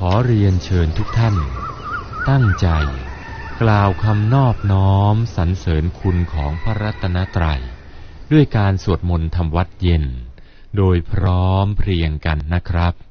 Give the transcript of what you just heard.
อเรียนเชิญทุกท่านตั้งใจกล่าวคำนอบน้อมสรรเสริญคุณของพระรัตนตรัยด้วยการสวดมนต์ทำวัดเย็นโดยพร้อมเพรียงกันนะครับ